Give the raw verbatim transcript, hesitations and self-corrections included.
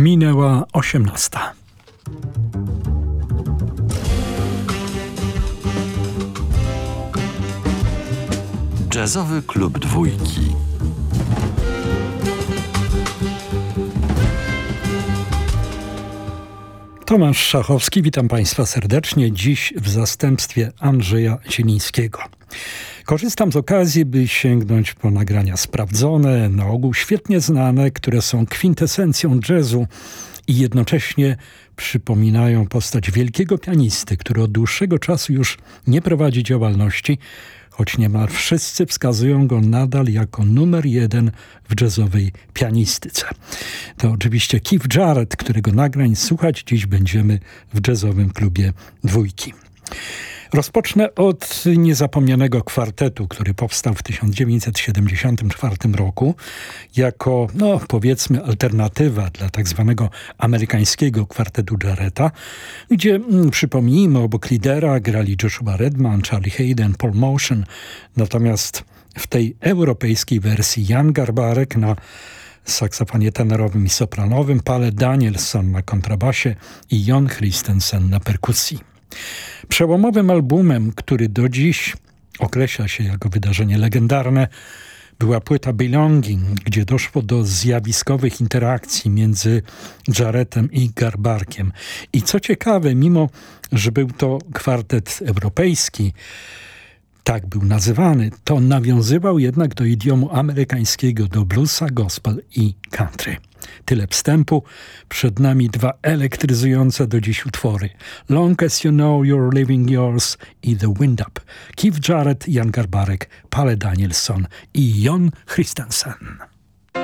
Minęła osiemnasta. Jazzowy klub dwójki. Tomasz Szachowski, witam Państwa serdecznie. Dziś w zastępstwie Andrzeja Zielińskiego. Korzystam z okazji, by sięgnąć po nagrania sprawdzone, na ogół świetnie znane, które są kwintesencją jazzu i jednocześnie przypominają postać wielkiego pianisty, który od dłuższego czasu już nie prowadzi działalności, choć niemal wszyscy wskazują go nadal jako numer jeden w jazzowej pianistyce. To oczywiście Keith Jarrett, którego nagrań słuchać dziś będziemy w jazzowym klubie dwójki. Rozpocznę od niezapomnianego kwartetu, który powstał w tysiąc dziewięćset siedemdziesiątym czwartym roku jako, no powiedzmy, alternatywa dla tak zwanego amerykańskiego kwartetu Jarretta, gdzie, mm, przypomnijmy, obok lidera grali Joshua Redman, Charlie Haden, Paul Motion, natomiast w tej europejskiej wersji Jan Garbarek na saksofonie tenorowym i sopranowym, Pale Danielson na kontrabasie i Jon Christensen na perkusji. Przełomowym albumem, który do dziś określa się jako wydarzenie legendarne, była płyta Belonging, gdzie doszło do zjawiskowych interakcji między Jarrettem i Garbarkiem. I co ciekawe, mimo że był to kwartet europejski, tak był nazywany, to nawiązywał jednak do idiomu amerykańskiego, do bluesa, gospel i country. Tyle wstępu. Przed nami dwa elektryzujące do dziś utwory. Long as you know you're living yours i The Wind Up. Keith Jarrett, Jan Garbarek, Pale Danielson i Jon Christensen.